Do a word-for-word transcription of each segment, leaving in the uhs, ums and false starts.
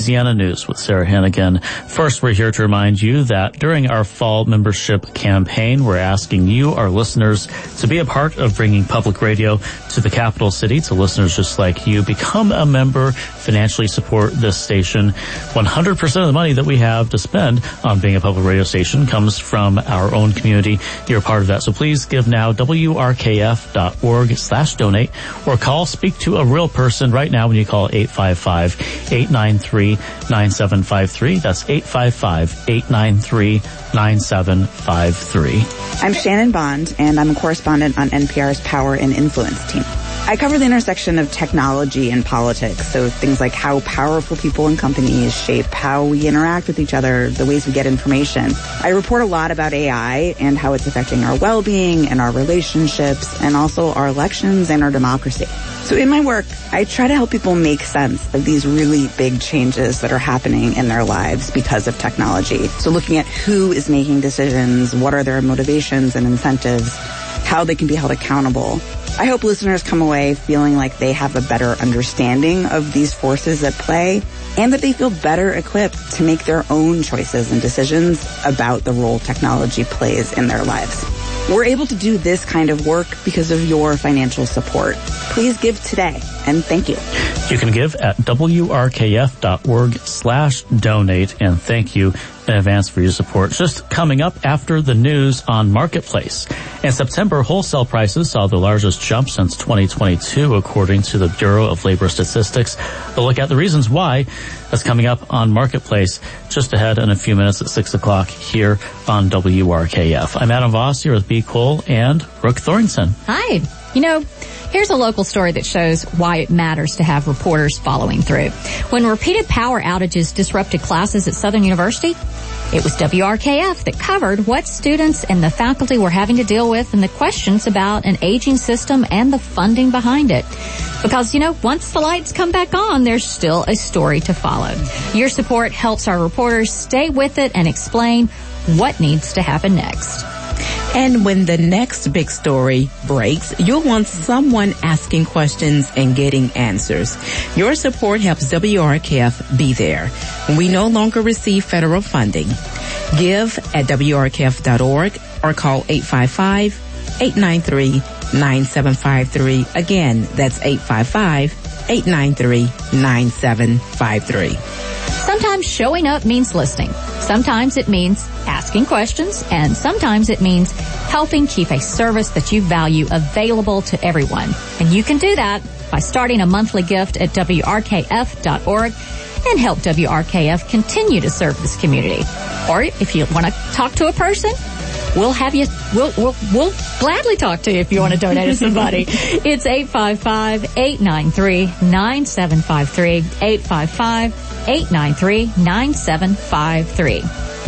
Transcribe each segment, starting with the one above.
Louisiana News with Sarah Hannigan. First, we're here to remind you that during our fall membership campaign, we're asking you, our listeners, to be a part of bringing public radio to the capital city, to listeners just like you. Become a member, financially support this station. one hundred percent of the money that we have to spend on being a public radio station comes from our own community. You're a part of that. So please give now, W R K F dot org slash donate, or call, speak to a real person right now when you call eight five five, eight nine three, nine seven five three. That's eight five five, eight nine three, nine seven five three. I'm Shannon Bond, and I'm a correspondent on N P R's Power and Influence team. I cover the intersection of technology and politics, so things like how powerful people and companies shape how we interact with each other, the ways we get information. I report a lot about A I and how it's affecting our well-being and our relationships, and also our elections and our democracy. So in my work, I try to help people make sense of these really big changes that are happening in their lives because of technology. So looking at who is making decisions, what are their motivations and incentives, how they can be held accountable. I hope listeners come away feeling like they have a better understanding of these forces at play, and that they feel better equipped to make their own choices and decisions about the role technology plays in their lives. We're able to do this kind of work because of your financial support. Please give today, and thank you. You can give at W R K F dot org slash donate, and thank you in advance for your support. Just coming up after the news on Marketplace. In September, wholesale prices saw the largest jump since twenty twenty-two, according to the Bureau of Labor Statistics. A look at the reasons why. That's coming up on Marketplace just ahead in a few minutes at six o'clock here on W R K F. I'm Adam Voss here with B. Cole and Brooke Thornton. Hi. You know, here's a local story that shows why it matters to have reporters following through. When repeated power outages disrupted classes at Southern University, it was W R K F that covered what students and the faculty were having to deal with and the questions about an aging system and the funding behind it. Because, you know, once the lights come back on, there's still a story to follow. Your support helps our reporters stay with it and explain what needs to happen next. And when the next big story breaks, you'll want someone asking questions and getting answers. Your support helps W R K F be there when we no longer receive federal funding. Give at W R K F dot org or call eight five five, eight nine three, nine seven five three. Again, that's eight five five, eight nine three, nine seven five three. Sometimes showing up means listening. Sometimes it means asking questions, and sometimes it means helping keep a service that you value available to everyone. And you can do that by starting a monthly gift at W R K F dot org and help W R K F continue to serve this community. Or if you want to talk to a person, we'll have you, we'll, we'll, we'll gladly talk to you if you want to donate to somebody. It's eight five five, eight nine three, nine seven five three, eight five five, eight nine three, nine seven five three.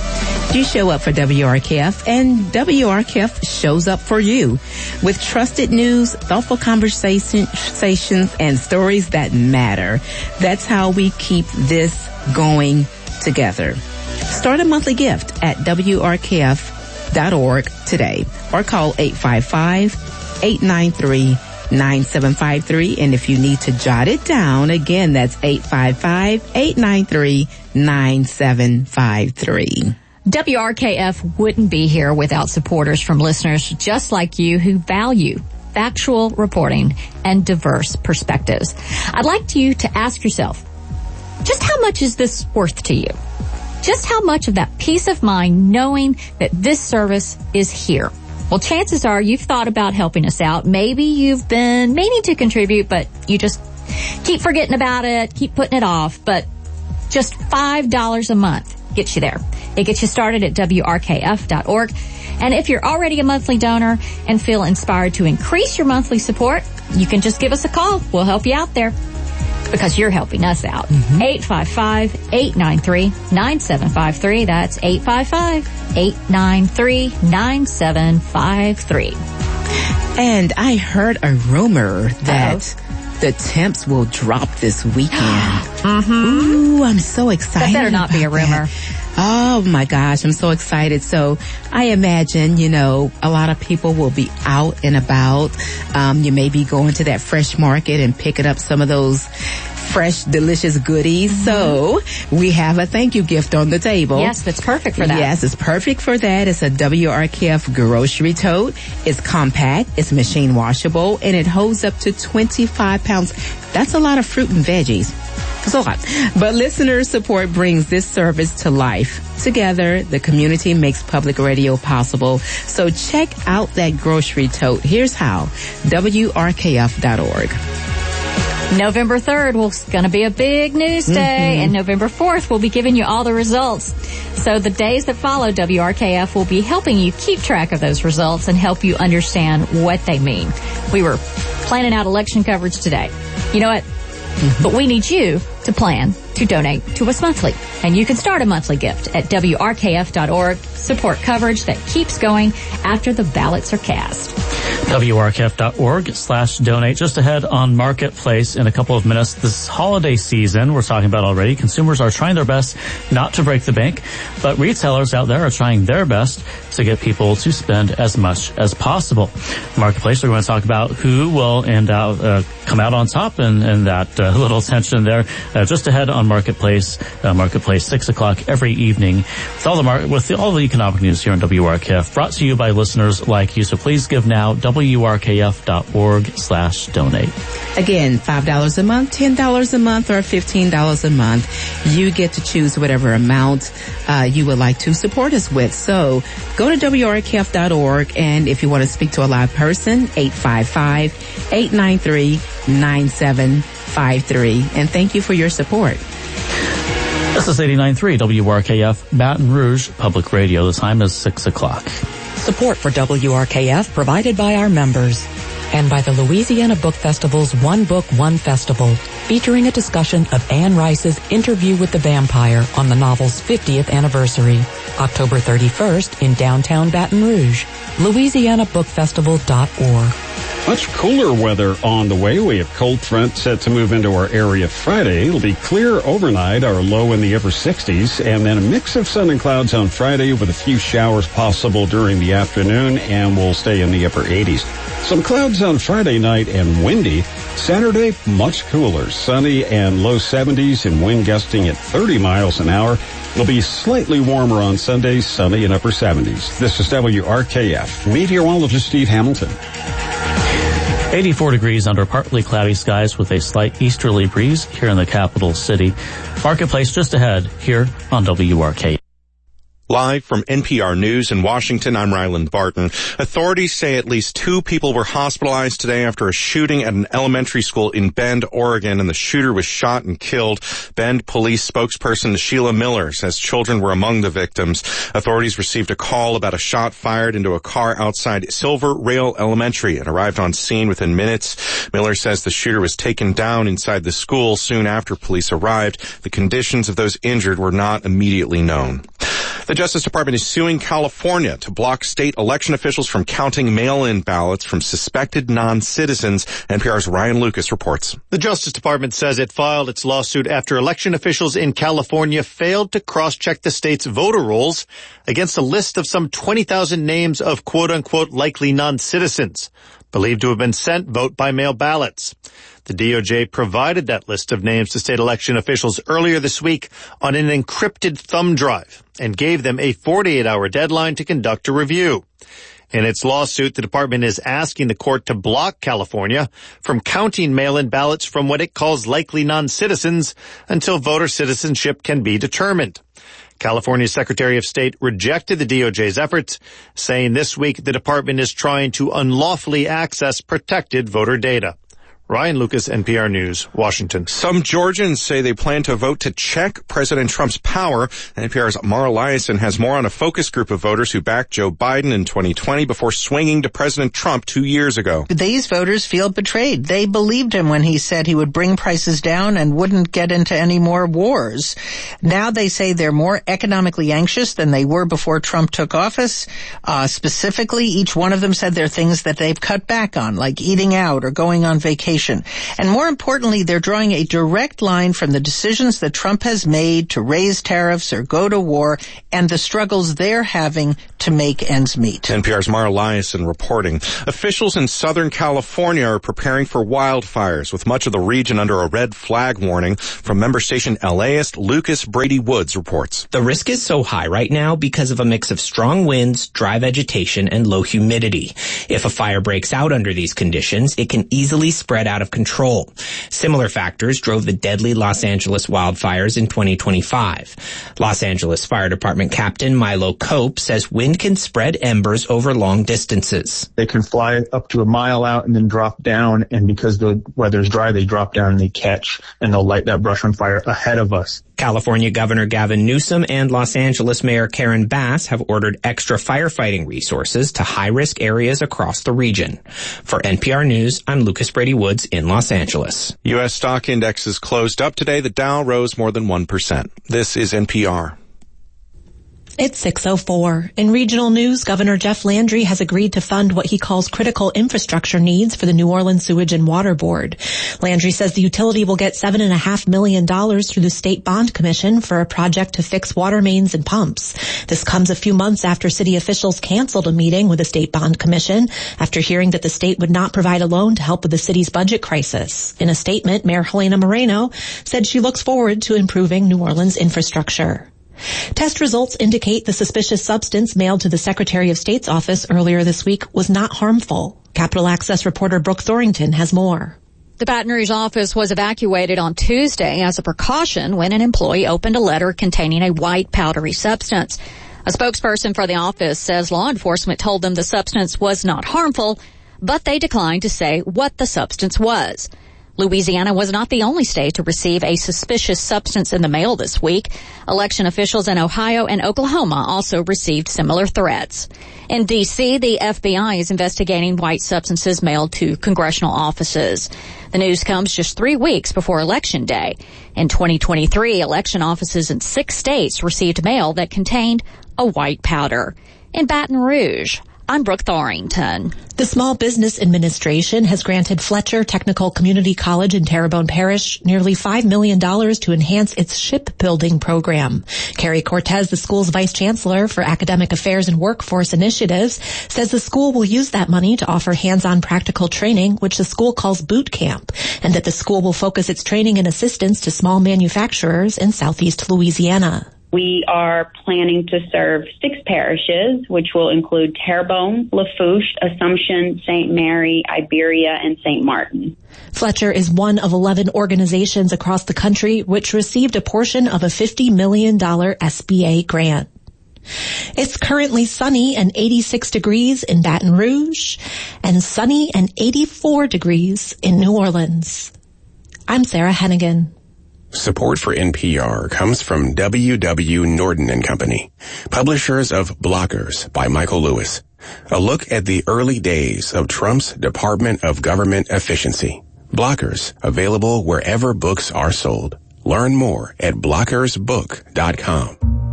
You show up for W R K F, and W R K F shows up for you with trusted news, thoughtful conversations, and stories that matter. That's how we keep this going together. Start a monthly gift at W R K F dot org today, or call eight five five, eight nine three, nine seven five three. And if you need to jot it down, again, that's eight five five, eight nine three, nine seven five three. W R K F wouldn't be here without supporters from listeners just like you who value factual reporting and diverse perspectives. I'd like you to ask yourself, just how much is this worth to you? Just how much of that peace of mind knowing that this service is here? Well, chances are you've thought about helping us out. Maybe you've been meaning to contribute, but you just keep forgetting about it, keep putting it off. But just five dollars a month gets you there. It gets you started at W R K F dot org. And if you're already a monthly donor and feel inspired to increase your monthly support, you can just give us a call. We'll help you out there because you're helping us out. Mm-hmm. eight five five, eight nine three, nine seven five three. That's eight five five, eight nine three, nine seven five three. And I heard a rumor that Uh-oh. the temps will drop this weekend. Mm-hmm. Ooh, I'm so excited. That better not be a rumor. That. Oh my gosh, I'm so excited. So I imagine, you know, a lot of people will be out and about. Um, you may be going to that fresh market and picking up some of those fresh, delicious goodies. Mm-hmm. So we have a thank you gift on the table. Yes, that's perfect for that. Yes, it's perfect for that. It's a W R K F grocery tote. It's compact, it's machine washable, and it holds up to twenty-five pounds. That's a lot of fruit and veggies. It's a lot. But listener support brings this service to life. Together, the community makes public radio possible. So check out that grocery tote. Here's how. W R K F dot org. November third will going to be a big news day, mm-hmm. and November fourth we'll be giving you all the results. So the days that follow, W R K F will be helping you keep track of those results and help you understand what they mean. We were planning out election coverage today. You know what? Mm-hmm. But we need you to plan to donate to us monthly. And you can start a monthly gift at W R K F dot org. Support coverage that keeps going after the ballots are cast. W R K F dot org slash donate. Just ahead on Marketplace in a couple of minutes. This holiday season we're talking about already, consumers are trying their best not to break the bank, but retailers out there are trying their best to get people to spend as much as possible. Marketplace, we're going to talk about who will end out, uh, come out on top and, and that uh, little tension there. Uh, just ahead on Marketplace, uh, Marketplace six o'clock every evening with all the mar- with the, all the economic news here on W R K F, brought to you by listeners like you. So please give now. W R K F dot org slash donate. Again, five dollars a month, ten dollars a month, or fifteen dollars a month. You get to choose whatever amount uh, you would like to support us with. So go to W R K F dot org, and if you want to speak to a live person, eight five five, eight nine three, nine seven five three. And thank you for your support. This is eighty-nine point three W R K F, Baton Rouge Public Radio. The time is six o'clock. Support for W R K F provided by our members and by the Louisiana Book Festival's One Book, One Festival, featuring a discussion of Anne Rice's Interview with the Vampire on the novel's fiftieth anniversary, October thirty-first in downtown Baton Rouge. Louisiana Book Festival dot org. Much cooler weather on the way. We have cold front set to move into our area Friday. It'll be clear overnight, our low in the upper sixties, and then a mix of sun and clouds on Friday with a few showers possible during the afternoon, and we'll stay in the upper eighties. Some clouds on Friday night and windy. Saturday, much cooler, sunny and low seventies and wind gusting at thirty miles an hour. It'll be slightly warmer on Sunday, sunny and upper seventies. This is W R K F. Meteorologist Steve Hamilton. eighty-four degrees under partly cloudy skies with a slight easterly breeze here in the capital city. Marketplace just ahead here on W R K. Live from N P R News in Washington, I'm Ryland Barton. Authorities say at least two people were hospitalized today after a shooting at an elementary school in Bend, Oregon, and the shooter was shot and killed. Bend police spokesperson Sheila Miller says children were among the victims. Authorities received a call about a shot fired into a car outside Silver Rail Elementary and arrived on scene within minutes. Miller says the shooter was taken down inside the school soon after police arrived. The conditions of those injured were not immediately known. The Justice Department is suing California to block state election officials from counting mail-in ballots from suspected non-citizens. N P R's Ryan Lucas reports. The Justice Department says it filed its lawsuit after election officials in California failed to cross-check the state's voter rolls against a list of some twenty thousand names of quote-unquote likely non-citizens, believed to have been sent vote-by-mail ballots. The D O J provided that list of names to state election officials earlier this week on an encrypted thumb drive and gave them a forty-eight hour deadline to conduct a review. In its lawsuit, the department is asking the court to block California from counting mail-in ballots from what it calls likely non-citizens until voter citizenship can be determined. California's Secretary of State rejected the D O J's efforts, saying this week the department is trying to unlawfully access protected voter data. Ryan Lucas, N P R News, Washington. Some Georgians say they plan to vote to check President Trump's power. N P R's Mara Liasson has more on a focus group of voters who backed Joe Biden in twenty twenty before swinging to President Trump two years ago. These voters feel betrayed. They believed him when he said he would bring prices down and wouldn't get into any more wars. Now they say they're more economically anxious than they were before Trump took office. Uh, specifically, each one of them said there are things that they've cut back on, like eating out or going on vacation. nation. And more importantly, they're drawing a direct line from the decisions that Trump has made to raise tariffs or go to war and the struggles they're having to make ends meet. N P R's Mara Liasson reporting. Officials in Southern California are preparing for wildfires, with much of the region under a red flag warning. From member station LAist, Lucas Brady Woods reports. The risk is so high right now because of a mix of strong winds, dry vegetation, and low humidity. If a fire breaks out under these conditions, it can easily spread out of control. Similar factors drove the deadly Los Angeles wildfires in twenty twenty-five. Los Angeles Fire Department Captain Milo Cope says wind can spread embers over long distances. They can fly up to a mile out and then drop down, and because the weather's dry, they drop down and they catch, and they'll light that brush on fire ahead of us. California Governor Gavin Newsom and Los Angeles Mayor Karen Bass have ordered extra firefighting resources to high-risk areas across the region. For N P R News, I'm Lucas Brady Woods in Los Angeles. U S stock indexes closed up today. The Dow rose more than one percent. This is N P R. It's six oh four. In regional news, Governor Jeff Landry has agreed to fund what he calls critical infrastructure needs for the New Orleans Sewage and Water Board. Landry says the utility will get seven and a half million dollars through the State Bond Commission for a project to fix water mains and pumps. This comes a few months after city officials canceled a meeting with the State Bond Commission after hearing that the state would not provide a loan to help with the city's budget crisis. In a statement, Mayor Helena Moreno said she looks forward to improving New Orleans infrastructure. Test results indicate the suspicious substance mailed to the Secretary of State's office earlier this week was not harmful. Capitol Access reporter Brooke Thorington has more. The Baton Rouge office was evacuated on Tuesday as a precaution when an employee opened a letter containing a white powdery substance. A spokesperson for the office says law enforcement told them the substance was not harmful, but they declined to say what the substance was. Louisiana was not the only state to receive a suspicious substance in the mail this week. Election officials in Ohio and Oklahoma also received similar threats. In D C, the F B I is investigating white substances mailed to congressional offices. The news comes just three weeks before Election Day. In twenty twenty-three, election offices in six states received mail that contained a white powder. In Baton Rouge, I'm Brooke Thorington. The Small Business Administration has granted Fletcher Technical Community College in Terrebonne Parish nearly five million dollars to enhance its shipbuilding program. Carrie Cortez, the school's vice chancellor for academic affairs and workforce initiatives, says the school will use that money to offer hands-on practical training, which the school calls boot camp, and that the school will focus its training and assistance to small manufacturers in southeast Louisiana. We are planning to serve six parishes, which will include Terrebonne, Lafourche, Assumption, Saint Mary, Iberia, and Saint Martin. Fletcher is one of eleven organizations across the country which received a portion of a fifty million dollars S B A grant. It's currently sunny and eighty-six degrees in Baton Rouge and sunny and eighty-four degrees in New Orleans. I'm Sarah Hennigan. Support for N P R comes from W W. Norton and Company, publishers of Blockers by Michael Lewis. A look at the early days of Trump's Department of Government Efficiency. Blockers, available wherever books are sold. Learn more at blockers book dot com.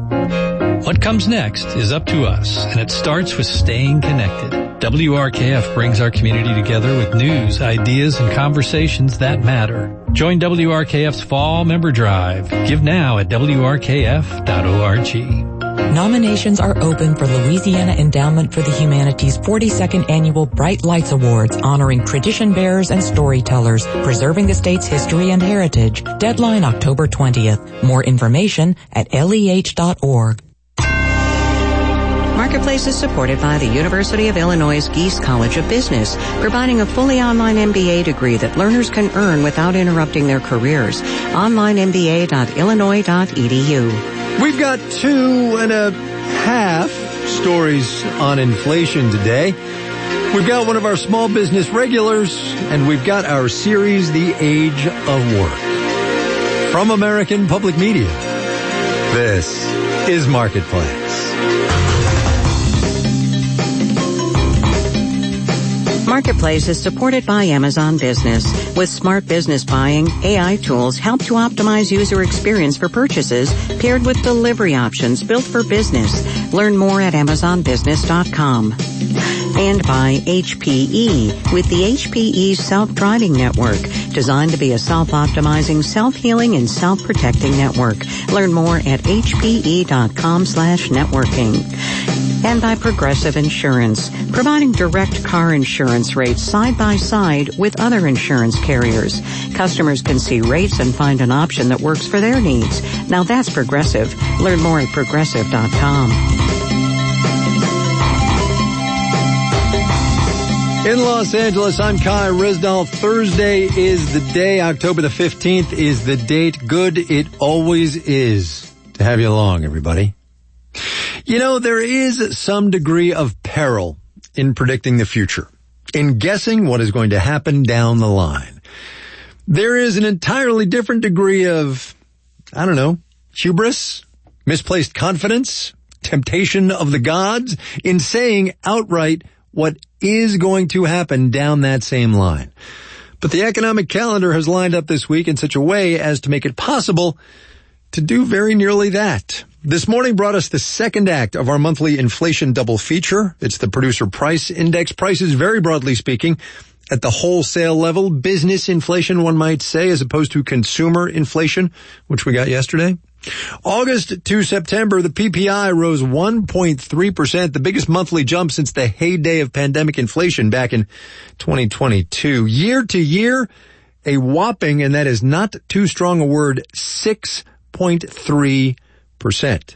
What comes next is up to us, and it starts with staying connected. W R K F brings our community together with news, ideas, and conversations that matter. Join W R K F's Fall Member Drive. Give now at W R K F dot org. Nominations are open for Louisiana Endowment for the Humanities forty-second Annual Bright Lights Awards, honoring tradition bearers and storytellers, preserving the state's history and heritage. Deadline October twentieth. More information at L E H dot org. Marketplace is supported by the University of Illinois Geese College of Business, providing a fully online M B A degree that learners can earn without interrupting their careers. online m b a dot illinois dot e d u. We've got two and a half stories on inflation today. We've got one of our small business regulars, and we've got our series, The Age of Work. From American Public Media, this is Marketplace. Marketplace is supported by Amazon Business. With smart business buying, A I tools help to optimize user experience for purchases, paired with delivery options built for business. Learn more at amazon business dot com. And by H P E with the H P E Self-Driving Network, designed to be a self-optimizing, self-healing, and self-protecting network. Learn more at H P E dot com slash networking. And by Progressive Insurance, providing direct car insurance rates side by side with other insurance carriers. Customers can see rates and find an option that works for their needs. Now that's Progressive. Learn more at progressive dot com. In Los Angeles, I'm Kai Risdall. Thursday is the day. October the fifteenth is the date. Good it always is to have you along, everybody. You know, there is some degree of peril in predicting the future, in guessing what is going to happen down the line. There is an entirely different degree of, I don't know, hubris, misplaced confidence, temptation of the gods in saying outright what is going to happen down that same line. But the economic calendar has lined up this week in such a way as to make it possible to do very nearly that. This morning brought us the second act of our monthly inflation double feature. It's the Producer Price Index. Prices, very broadly speaking, at the wholesale level. Business inflation, one might say, as opposed to consumer inflation, which we got yesterday. August to September, the P P I rose one point three percent, the biggest monthly jump since the heyday of pandemic inflation back in twenty twenty-two. Year to year, a whopping, and that is not too strong a word, six point three percent.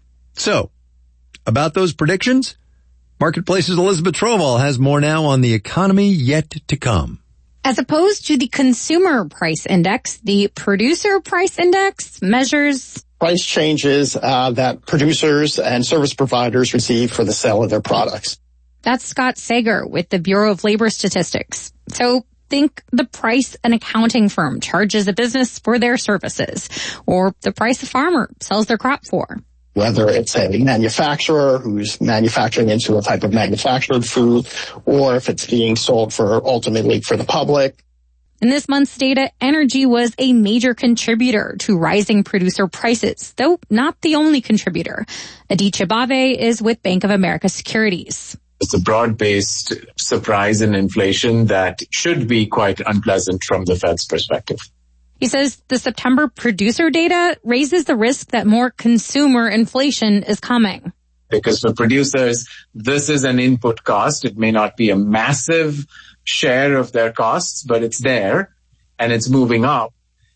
So, about those predictions, Marketplace's Elizabeth Troval has more now on the economy yet to come. As opposed to the consumer price index, the producer price index measures price changes uh, that producers and service providers receive for the sale of their products. That's Scott Sager with the Bureau of Labor Statistics. So think the price an accounting firm charges a business for their services, or the price a farmer sells their crop for. Whether it's a manufacturer who's manufacturing into a type of manufactured food, or if it's being sold for ultimately for the public. In this month's data, energy was a major contributor to rising producer prices, though not the only contributor. Aditya Bave is with Bank of America Securities. It's a broad-based surprise in inflation that should be quite unpleasant from the Fed's perspective. He says the September producer data raises the risk that more consumer inflation is coming. Because for producers, this is an input cost. It may not be a massive share of their costs, but it's there and it's moving up.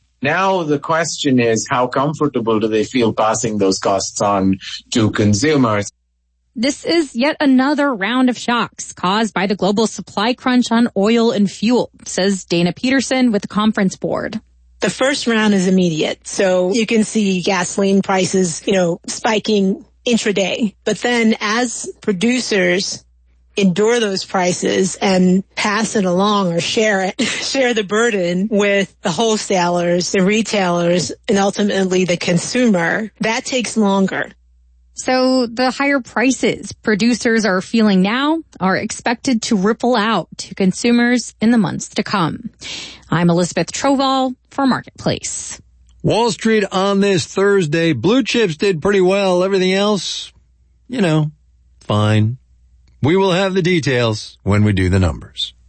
Now the question is, how comfortable do they feel passing those costs on to consumers? This is yet another round of shocks caused by the global supply crunch on oil and fuel, says Dana Peterson with the Conference Board. The first round is immediate. So you can see gasoline prices, you know, spiking intraday. But then as producers endure those prices and pass it along or share it, share the burden with the wholesalers, the retailers, and ultimately the consumer, that takes longer. So the higher prices producers are feeling now are expected to ripple out to consumers in the months to come. I'm Elizabeth Troval for Marketplace. Wall Street on this Thursday. Blue chips did pretty well. Everything else, you know, fine. We will have the details when we do the numbers.